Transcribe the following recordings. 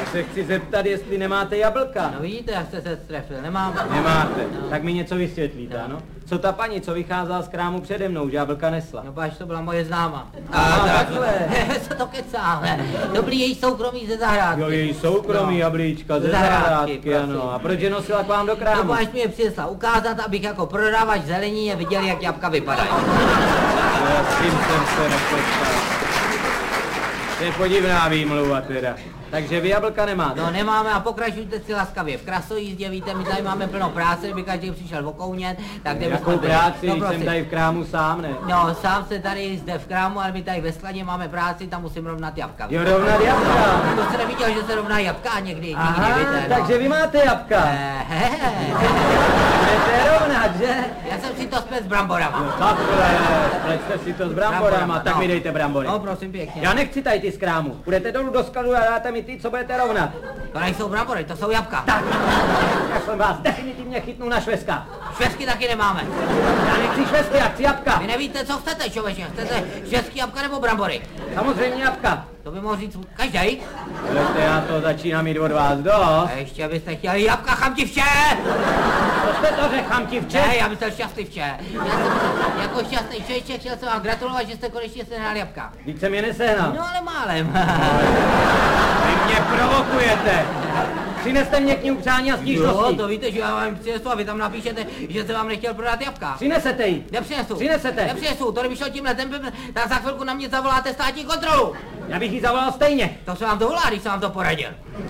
se chci zeptat, jestli nemáte jablka. No vidíte, jak jste se strefil, nemám. Nemáte, tak mi něco vysvětlíte, ano? Co ta paní, co vycházela z krámu přede mnou, že jablka nesla? No páč, to byla moje známa. Takhle. Co to kecáme? To byly její soukromí ze zahrádky. Jo, její soukromí jablíčka ze zahrádky, ano. A proč je nosila k vám do krámu? No páč mi je přinesla ukázat, abych jako prodavač zelenině viděl, jak jabka vypadají. S tím jsem se nepočal. To je podivná výmluva teda. Takže vy jablka nemáte? No nemáme a pokračujte si laskavě. V krasojízdě, víte, my tady máme plno práce, kdyby každý přišel okounět, tak jdeme. Jakou práci, když jsem tady v krámu sám, ne? No, sám se tady zde v krámu, ale my tady ve skladě máme práci, tam musím rovnat jabka. Jo, rovnat jabka. To jste neviděl, že se rovná jabka někdy, Aha, nikdy, víte, no. Takže vy máte jabka. Budete rovnat, že? Já jsem si to splet s bramborama. No takhle, spleťte si to s bramborama, tak mi dejte brambory. No, prosím pěkně. Já nechci tady ty z krámu. Půjdete dolů do skladu a dáte mi ty, co budete rovnat. To nejsou brambory, to jsou jabka. Tak, já jsem vás definitivně chytnu na šveska. Švestky taky nemáme. Já nechci švestky, já chci jabka. Vy nevíte, co chcete, člověče. Chcete švestky, jabka nebo brambory? Samozřejmě jabka. To by mohl říct každý. Víte, já to začínám mít od vás dost. A ještě byste chtěli jabka, chamtivče! Co jste to řekl, chamtivče? Ne, já myslel šťastlivče. Já jsem jako šťastný člověček, chtěl jsem vám gratulovat, že jste konečně sehnal jabka. Vždyť jsem je nesehnal. No ale málem. Vy mě provokujete. Přineste mě knihu přání a stížnosti. Jo, to víte, že já vám přinesu a vy tam napíšete, že jsem vám nechtěl prodat jabka. Přinesete ji. Nepřinesu. Přinesete. Nepřinesu, to kdyby šel tímhle tempem, tak za chvilku na mě zavoláte státní kontrolu. Já bych ji zavolal stejně. To se vám dovolá, když jsem vám to poradil.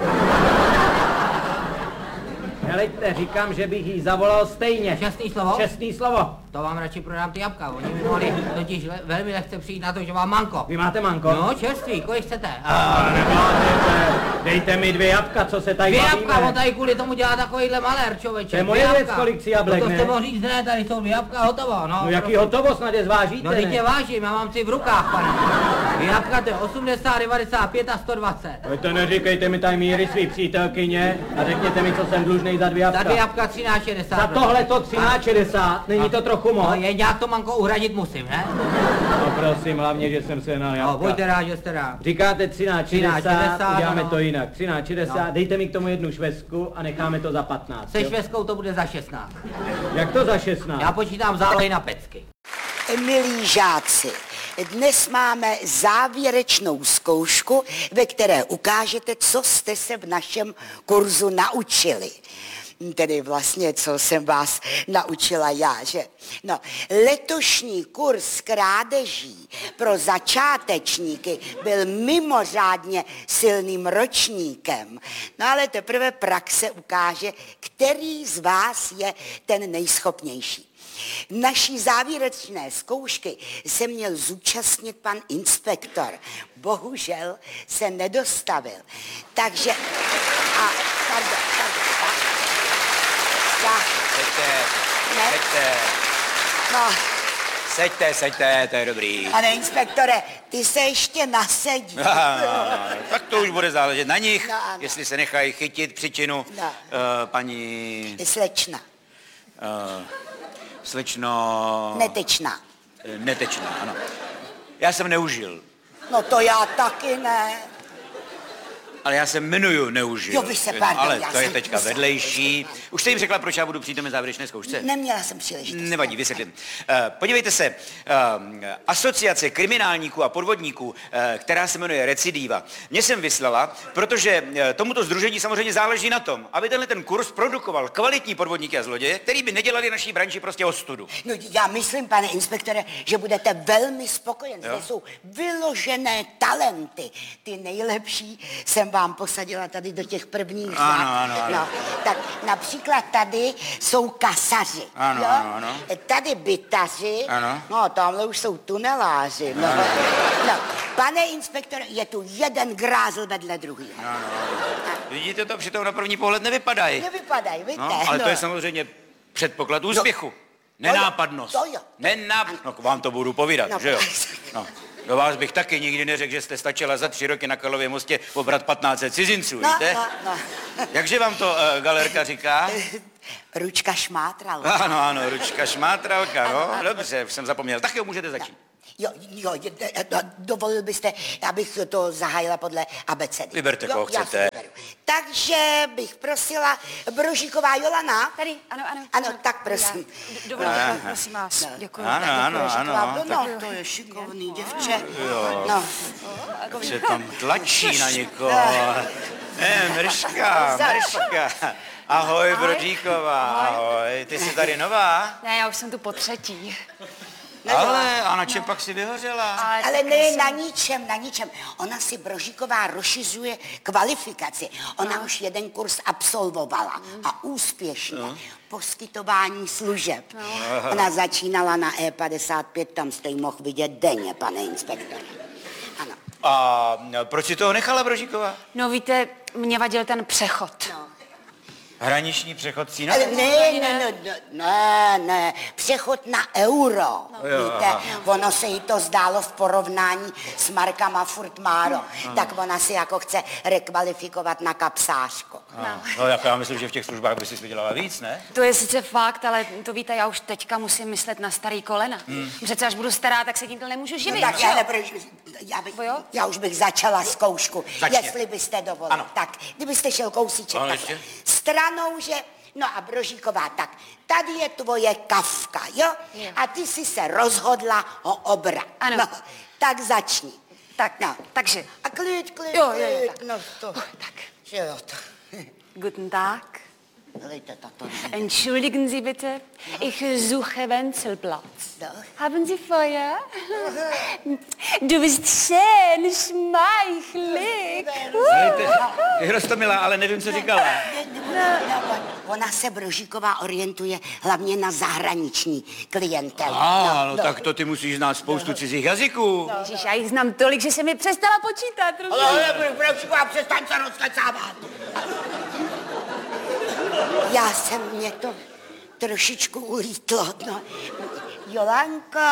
Helejte, říkám, že bych jí zavolal stejně. Čestný slovo? Čestný slovo. To vám radši prodám ty jabka, oni mi mohli totiž velmi lehce přijít na to, že mám manko. Vy máte manko? No, čerstvý, kolik chcete? Nemáte, dejte mi 2 jabka, co se tady Dvě bavíme. jabka, on tady kvůli tomu dělá takovýhle malér, člověče. To je moje věc, kolik si jablek, no, to ne? jste mohl říct, ne, tady jsou 2 jabka, hotovo, no. No jaký hotovo, snad je zvážíte, No, ne? teď je vážím, já mám 3 v rukách, pane. 2 jabka, to je 80, 95 a 120. Vy to neříkejte mi tady míry svý přítelkyně a řekněte mi, co jsem dlužnej za 2 Za jabka. 2 jabka 13,60. Za tohleto 13,60, není to trochu moc? No, je nějak to manko uhradit musím, ne? No prosím, hlavně, že jsem sehnal No, jabka. buďte rád, že jste rád. Říkáte 13,60, uděláme no. to jinak. 13,60, No. dejte mi k tomu 1 švestku a necháme to za 15. Se jo? švestkou to bude za 16. Jak to za 16? Já počítám zálohy na pecky. Milí žáci, dnes máme závěrečnou zkoušku, ve které ukážete, co jste se v našem kurzu naučili. Tedy vlastně, co jsem vás naučila já, že? No, letošní kurz krádeží pro začátečníky byl mimořádně silným ročníkem. No ale teprve praxe ukáže, který z vás je ten nejschopnější. Naší závěrečné zkoušky se měl zúčastnit pan inspektor. Bohužel se nedostavil. Takže... Pardon. Seďte. No, Seďte, to je dobrý. pane inspektore, ty se ještě nasedíš. Tak to už bude záležet na nich, No, ano. jestli se nechají chytit příčinu. No. Paní... Slečna. Slečno... Netečná. Netečná, ano. Já jsem neužil, No to já taky ne. ale já se jmenuju neužil. Jo, vy se, pardon, ale já to je jsem teďka myslel. vedlejší. Už jste jim řekla, proč já budu přítomen závěrečné zkoušce? Neměla jsem příležitost. Nevadí, vysvětlím. Podívejte se, asociace kriminálníků a podvodníků, která se jmenuje Recidiva, mě jsem vyslala, protože tomuto sdružení samozřejmě záleží na tom, aby tenhle ten kurz produkoval kvalitní podvodníky a zloděje, který by nedělali naší branži prostě ostudu. No já myslím, pane inspektore, že budete velmi spokojen. Jo? Zde jsou vyložené talenty. Ty nejlepší jsem vám posadila tady do těch prvních řad. Ano. No, tak například tady jsou kasaři. Ano, jo? ano. Tady bytaři. Ano. No, tamhle už jsou tuneláři. No. No, pane inspektore, je tu jeden grázl vedle druhého. Vidíte to, přitom na první pohled nevypadají. Nevypadají, víte? No, ale to je samozřejmě předpoklad úspěchu. Nenápadnost. To jo. No, vám to budu povídat, No, že jo? No. Do vás bych taky nikdy neřekl, že jste stačila za 3 roky na Karlově mostě pobrat 1500 cizinců, víte? No. Jakže vám to galerka říká? Ručka šmátral. Ano, ručka šmátralka, no, dobře, už jsem zapomněl. Tak jo, můžete začít. Dovolil byste, abych to zahájila podle abecedy. Vyberte, koho já si chcete. vyberu. Takže bych prosila, Brožíková Jolana. Tady, ano. Ano, tak prosím. Dovolíte, prosím vás. Děkuji. Ano. No, to je šikovný děvče. No. Se tam tlačí na někoho. Mrška. Ahoj, Brodíková, ahoj. Ty jsi tady nová? Ne, já už jsem tu po třetí. Ale, a na čem pak si vyhořela? Ale ne, na ničem. Ona si Brožíková rozšiřuje kvalifikaci. Ona už jeden kurz absolvovala a úspěšně. Poskytování služeb. Ona začínala na E55, tam jste ji mohl vidět denně, pane inspektore. Ano. A proč si toho nechala, Brožíková? No víte, mě vadil ten přechod. Hraniční přechod Cína? Ale ne, přechod na euro. Víte, ono se jí to zdálo v porovnání s markama furt málo. Tak ona si jako chce rekvalifikovat na kapsářku. No, jako já myslím, že v těch službách by si vydělala víc, ne? To je sice fakt, ale to víte, já už teďka musím myslet na starý kolena. Přece až budu stará, tak se tímto nemůžu živit. Tak já už bych začala zkoušku, Začně. jestli byste dovolili. Ano. Tak, kdybyste šel kousíček Ano, takhle. ještě. Stranou, že... No a Brožíková, tak tady je tvoje kavka, jo? A ty jsi se rozhodla o obrat. Ano. No, tak začni. Tak, No. takže. A klid, Jo, tak. no to. Tak. Že jo, to. Guten Tag. Helejte, tato. Entschuldigen Sie bitte, ich suche Wenzelplatz. Doch. Haben Sie Feuer? Du bist schön, schmeichelig. Ty Rostomila, ale nevím, co říkala. Ona se Brožíková orientuje hlavně na zahraniční klientelu. No tak to ty musíš znát spoustu cizích jazyků. Ježiš, já jich znám tolik, že se mi přestala počítat. Ale Brožíková, přestaň se rozkecávat. Já jsem, mě to trošičku ulítlo, no. Jolanko,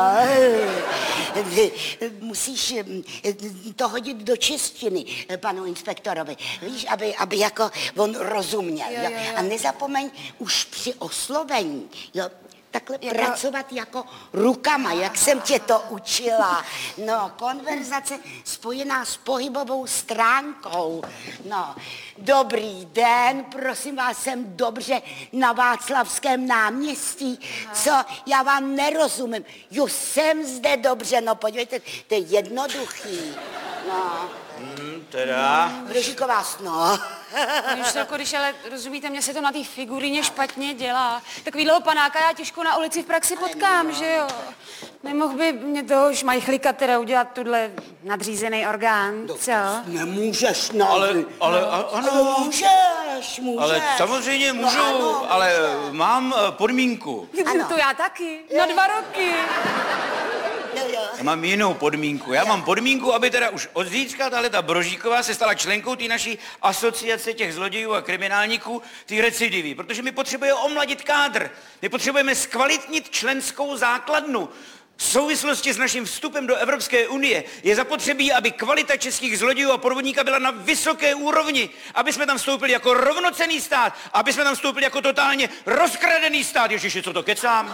musíš to hodit do češtiny panu inspektorovi, víš, aby jako on rozuměl. Jo. A nezapomeň už při oslovení, jo, takhle pracovat jako rukama, jak jsem tě to učila. No, konverzace spojená s pohybovou stránkou. No, dobrý den, prosím vás, jsem dobře na Václavském náměstí. Co? Já vám nerozumím. Jo, jsem zde dobře, no podívejte, to je jednoduchý. No. Teda? Brožíková, no. Už jako, když ale rozumíte, mně se to na té figurině špatně dělá. Takovýhleho panáka já těžko na ulici v praxi potkám, že jo? Nemohl by mě toho šmajchlíka teda udělat tuhle nadřízený orgán, co? Nemůžeš, no. Ale ano. Můžeš. Ale samozřejmě můžu, ano, ale mám podmínku. Ano. To já taky, na 2 roky. Já mám jinou podmínku. Já mám podmínku, aby teda už od zítřka ta Brožíková se stala členkou té naší asociace těch zlodějů a kriminálníků, té recidivy, protože my potřebujeme omladit kádr. My potřebujeme zkvalitnit členskou základnu. V souvislosti s naším vstupem do Evropské unie je zapotřebí, aby kvalita českých zlodějů a podvodníka byla na vysoké úrovni, aby jsme tam vstoupili jako rovnocenný stát, aby jsme tam vstoupili jako totálně rozkradený stát. Ježiši, co to kecám?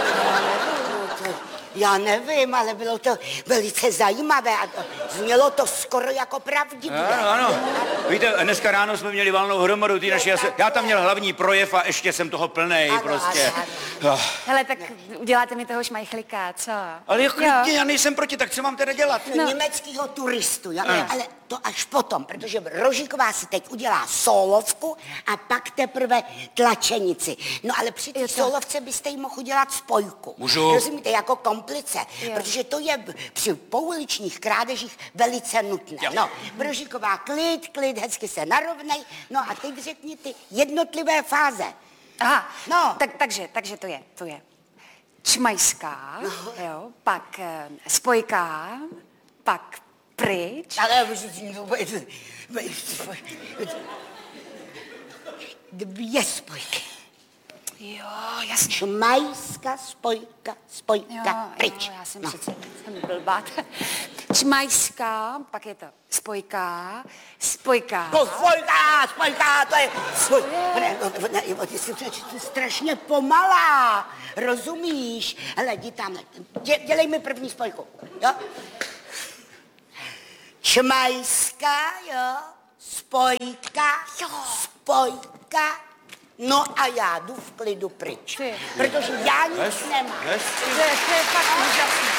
Já nevím, ale bylo to velice zajímavé a znělo to skoro jako pravdivé. Ano. Víte, dneska ráno jsme měli valnou hromadu, já tam měl hlavní projev a ještě jsem toho plnej prostě. Ano. Hele, tak uděláte mi toho šmajchlíka, co? Ale jako klidně, já nejsem proti, tak co mám teda dělat? Německýho turistu, jo? Ale to až potom, protože Brožíková si teď udělá sólovku a pak teprve tlačenici. No ale při té sólovce byste jí mohl udělat spojku. Můžu? Rozumíte, jako komplice, protože to je při pouličních krádežích velice nutné. Jo. No, Brožíková, klid, hezky se narovnej, no a teď řekni ty jednotlivé fáze. Aha, No. Takže to je čmajská, jo, pak spojka, pak pryč. Ale 2 spojky. Jo, jasně. Čmajská, spojka, pryč. Jo, já jsem přece blbá. Čmajská, pak je to spojka. To spojka, to je strašně pomalá, rozumíš? Hele, jdi tam, dělej mi první spojku, jo? Čmajská, jo, spojka, spojka, no a já jdu v klidu pryč. Ty. Protože já nic nemám. To je fakt úžasný.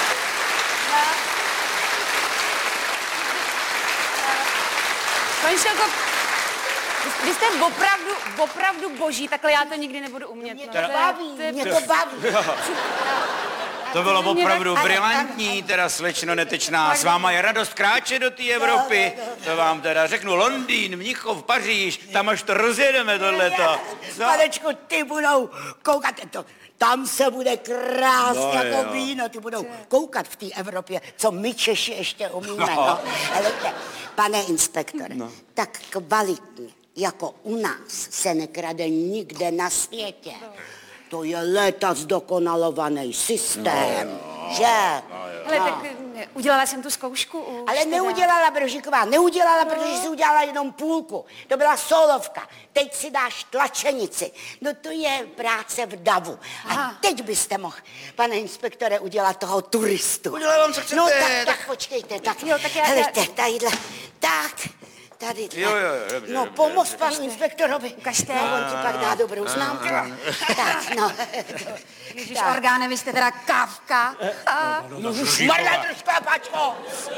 Paní Šelko, vy jste opravdu boží, takhle já to nikdy nebudu umět. Mě No. to baví, mě to baví. To bylo opravdu brilantní, teda slečno Netečná. S váma je radost kráčet do té Evropy. To vám teda řeknu, Londýn, Mnichov, Paříž, tam až to rozjedeme tohleto. Panečku, ty budou koukat, tam se bude krásně No, jako jo. víno, ty budou koukat v té Evropě, co my Češi ještě umíme. No. Helejte, pane inspektore, tak kvalitně, jako u nás, se nekrade nikde na světě. To je léta zdokonalovaný systém, že? Hele, tak udělala jsem tu zkoušku už. Ale teda. neudělala, Brožiková, neudělala, protože si udělala jenom půlku. To byla solovka. Teď si dáš tlačenici. No to je práce v davu. A teď byste mohl, pane inspektore, udělat toho turistu. Udělám, co chcete. No tak počkejte, tak. Jo, tak já- Helejte, tadyhle, tak. Tady. Jo, dobře, No, dobře, pomoz panu inspektorovi. Ukažte. No, on ti pak dá dobrou známku. Tak, no. Ježíš, orgáne, vy jste teda kávka. Marla, trošku, pačko.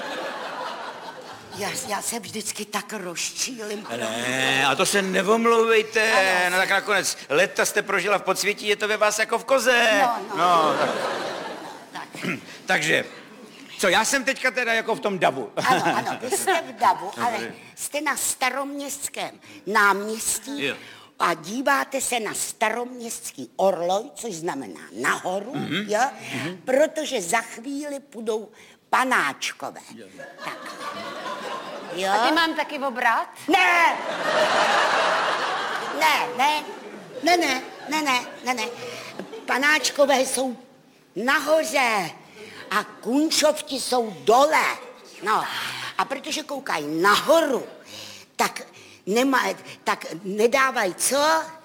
Já se vždycky tak rozčílim. Ne, a to se nevomlouvejte. No tak nakonec leta jste prožila v podsvětí, je to ve vás jako v koze. No. Tak. Takže, co, já jsem teďka teda jako v tom davu. Ano, vy jste v davu, ale jste na Staroměstském náměstí Jo. a díváte se na Staroměstský orloj, což znamená nahoru, jo? Protože za chvíli půjdou panáčkové. Tak. Jo? A ty mám taky obrat? Ne! Ne. Panáčkové jsou nahoře a kunčovti jsou dole. No, a protože koukají nahoru, tak nedávají co?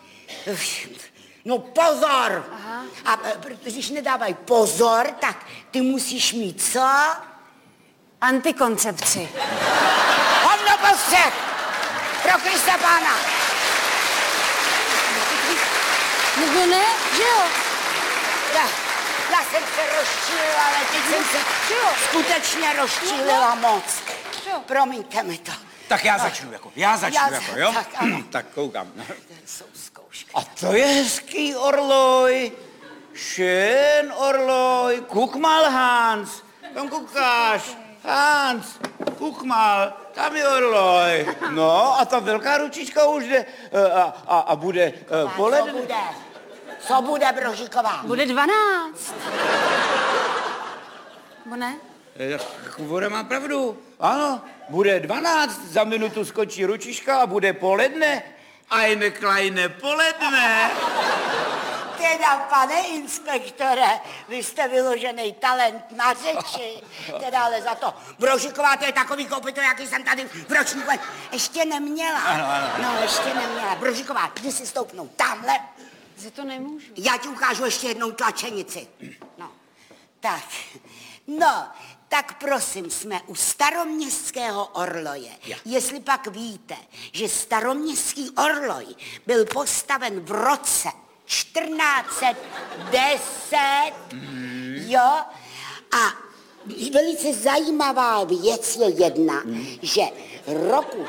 No pozor! A protože když nedávají pozor, tak ty musíš mít co? Antikoncepci. Hovno postřeh! Pro Krista Pána! No ne, že jo? Já jsem se rozčílila, ale teď jsem se skutečně rozčílila moc. Promiňte mi to. Tak já začnu, jo? Tak, ano. Tak koukám. Jsou zkoušky. A to je hezký orloj. Schön orloj. Guck mal, Hans. Tam koukáš. Hans, guck mal. Tam je orloj. No a ta velká ručička už jde a bude poledne. Co bude, Brožíková? Bude 12. Bo ne? Tak voda má pravdu. Ano, bude 12, za minutu skočí ručička a bude poledne. Eine kleine poledne. Teda, pane inspektore, vy jste vyložený talent na řeči. Teda ale za to. Brožíková, to je takový kopyto, jaký jsem tady v ročníku ještě neměla. Ano. No, ještě neměla. Brožíková, jdi si stoupnout tamhle. Že to nemůžu. Já ti ukážu ještě jednou tlačenici. No, tak. No, tak prosím, jsme u Staroměstského orloje. Jestli pak víte, že Staroměstský orloj byl postaven v roce 1410, jo, a velice zajímavá věc je jedna, že roku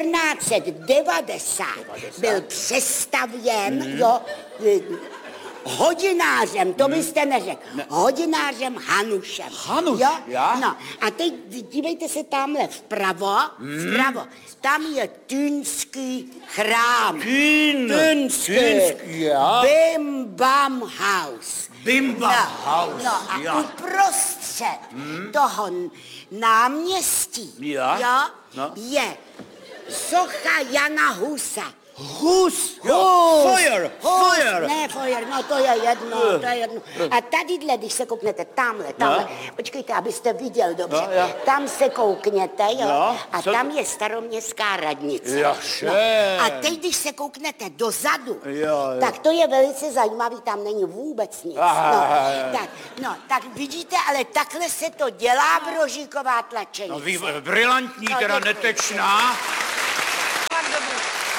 1490 byl přestavěn, jo, hodinářem, to byste neřekl, hodinářem Hanušem. Hanuš, jo? já? No, a teď dívejte se tamhle vpravo, tam je Týnský chrám. Týnský, já? Bim Bam House. Bim Bam House, No a já. uprostřed toho náměstí Já? No. je socha Jana Husa. Hus, Feuer. Ne, Feuer, no to je jedno. A tadyhle, když se kouknete tamhle, počkejte, abyste viděl dobře, tam se koukněte, jo, a tam je Staroměstská radnice. A teď, když se kouknete dozadu, tak to je velice zajímavý, tam není vůbec nic. Tak vidíte, ale takhle se to dělá, Brožíková tlačenice. No, brilantní, teda Netečná. Tak dobrý.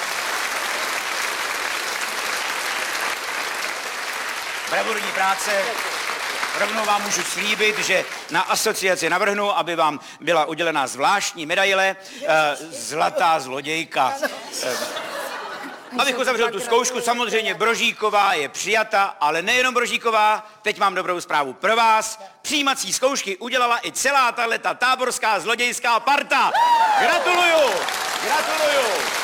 bravurní práce. Rovnou vám můžu slíbit, že na asociaci navrhnu, aby vám byla udělena zvláštní medaile Zlatá zlodějka. Abych uzavřel tu zkoušku, samozřejmě Brožíková je přijata, ale nejenom Brožíková, teď mám dobrou zprávu pro vás. Přijímací zkoušky udělala i celá tahleta táborská zlodějská parta. Gratuluju! Gratuluju!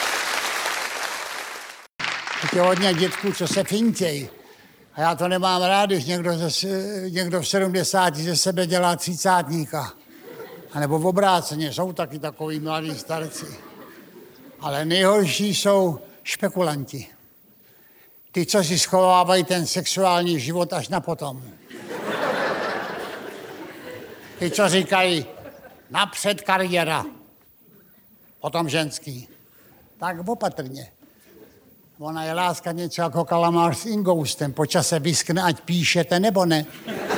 Je hodně dětků, co se fintěj. A já to nemám rád, když někdo v 70 ze sebe dělá třicátníka. A nebo v obráceně, jsou taky takový mladí starci. Ale nejhorší jsou špekulanti. Ty, co si schovávají ten sexuální život až na potom. Ty, co říkají, napřed kariéra, potom ženský. Tak opatrně. Ona je láska něco jako kalamář s ingoustem. Po čase vyskne, ať píšete nebo ne.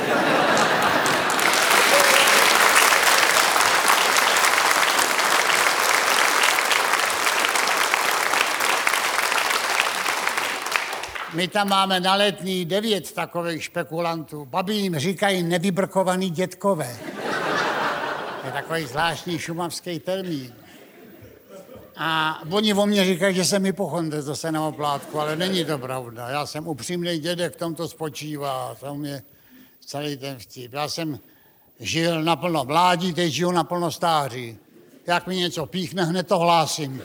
My tam máme na Letní 9 takových špekulantů. Babi jim říkají nevybrkovaný dětkové. Je takový zvláštní šumavský termín. A oni o mě říkají, že jsem hypochondr, to se na oplátku, ale není to pravda. Já jsem upřímný dědek, v tom to spočívá, to je celý ten vtip. Já jsem žil naplno mládí, teď žiju naplno stáří. Jak mi něco píchne, hned to hlásím.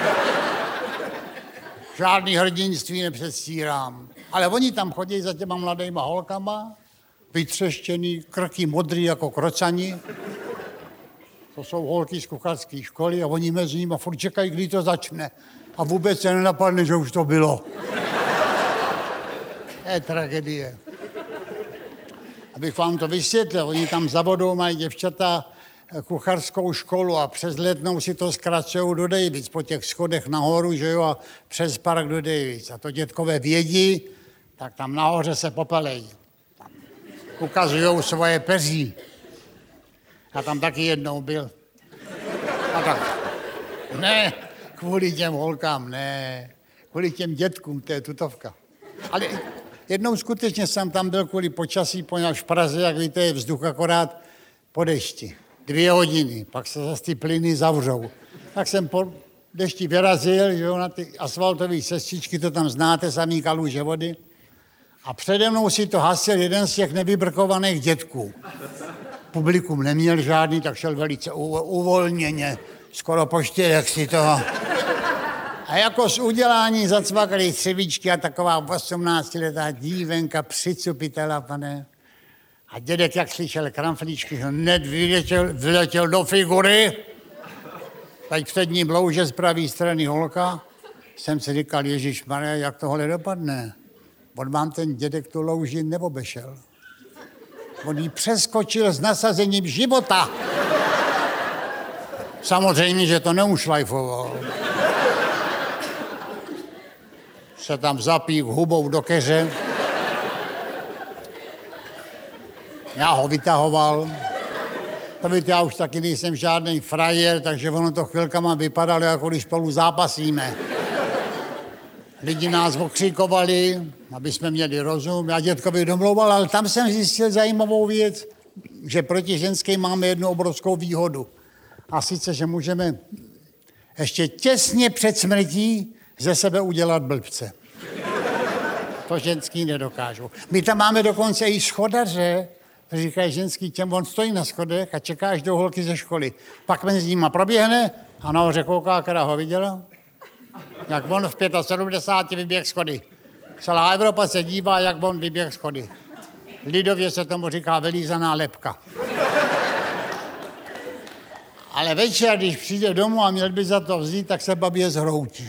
Žádný hrdinství nepředstírám. Ale oni tam chodí za těma mladýma holkama, vytřeštěný, krky modrý jako krocani. To jsou holky z kucharské školy a oni mezi nimi furt čekají, kdy to začne. A vůbec se nenapadne, že už to bylo. To je tragédie. Abych vám to vysvětlil, oni tam za vodou mají děvčata kucharskou školu a přes Letnou si to zkracují do Davids, po těch schodech nahoru, že jo, a přes park do Davids. A to dětkové vědí, tak tam nahoře se popelejí. Tam ukazujou svoje peří. Já tam taky jednou byl. A tak, ne, kvůli těm holkám, ne, kvůli těm dětkům, to je tutovka. Ale jednou skutečně jsem tam byl kvůli počasí, poněvadž v Praze, jak víte, je vzduch akorát po dešti. 2 hodiny, pak se zase ty plyny zavřou. Tak jsem po dešti vyrazil, že jo, na ty asfaltové cestičky, to tam znáte, samý kaluže vody. A přede mnou si to hasil jeden z těch nevybrkovaných dětků. Publikum neměl žádný, tak šel velice uvolněně, skoro po 4 si toho. A jako z udělání zacvakali třevíčky a taková 18letá dívenka, přicupitela, pane. A dědek, jak slyšel kramflíčky, hned vyletěl do figury. Teď před ním louže z pravé strany holka. Jsem si říkal, Ježišmarja, jak tohle dopadne. On vám ten dědek tu louži neobešel. On jí přeskočil s nasazením života. Samozřejmě, že to neušlajfoval. Se tam zapík hubou do keře. Já ho vytahoval. To víte, já už taky nejsem žádný frajer, takže ono to chvilkama vypadalo, jako když spolu zápasíme. Lidi nás okřikovali, aby jsme měli rozum. Já dětkovi domlouval, ale tam jsem zjistil zajímavou věc, že proti ženským máme jednu obrovskou výhodu. A sice, že můžeme ještě těsně před smrtí ze sebe udělat blbce. To ženský nedokážou. My tam máme dokonce i schodaře, říkají ženský těm, on stojí na schodech a čeká, až do holky ze školy. Pak mezi nimi proběhne a nahoře kouká, která ho viděla. Jak on v 75 vyběh schody. Celá Evropa se dívá, jak on vyběh schody. Lidově se tomu říká vylízaná lebka. Ale večer, když přijde domů a měl by za to vzít, tak se babě zhroutí.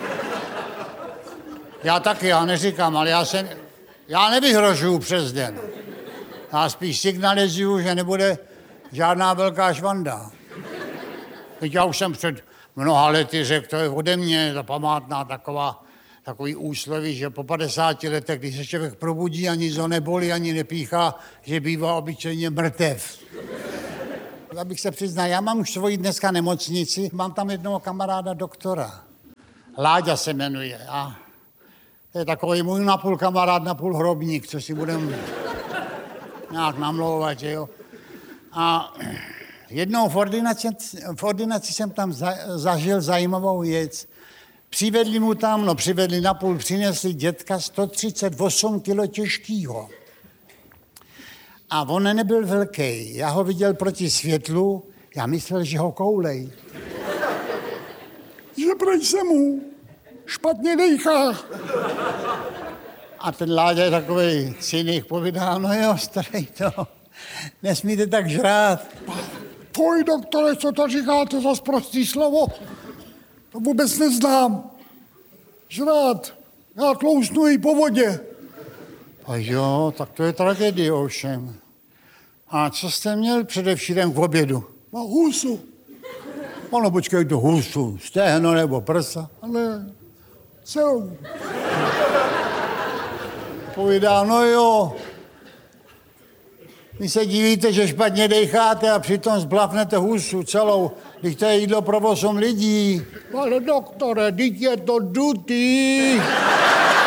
Já taky, já neříkám, ale já nevyhrožuju přes den. Já spíš signalizuju, že nebude žádná velká švanda. Teď já už jsem před mnoha lety řekl, to je ode mě ta památná takový úsloví, že po 50 letech, když se člověk probudí a nic ho nebolí, ani nepíchá, že bývá obyčejně mrtev. Abych se přiznal, já mám už svoji dneska nemocnici, mám tam jednoho kamaráda doktora. Láďa se jmenuje. A To je takový můj napůl kamarád, napůl hrobník, co si budeme nějak namlouvat, že jo. A jednou v ordinaci jsem tam zažil zajímavou věc. Přivedli napůl, přinesli dětka 138 kilo těžkýho. A on nebyl velký. Já ho viděl proti světlu, já myslel, že ho koulej. Že prej se mu špatně dejchá. A ten Láďa je takovej cynik, povídá, no jo, starý to, nesmíte tak žrát. Poj, doktore, co to říkáte za sprostý slovo? To vůbec neznám. Žrát, já tlousnu i po vodě. A jo, tak to je tragédie ovšem. A co jste měl především k obědu? Na husu. Ono, počkej, to husu, stehno nebo prsa, ale celou. Povídá, no jo, vy se divíte, že špatně dejcháte a přitom zblafnete husu celou, když to je jídlo pro 8 lidí. Pane doktore, teď je to dutý.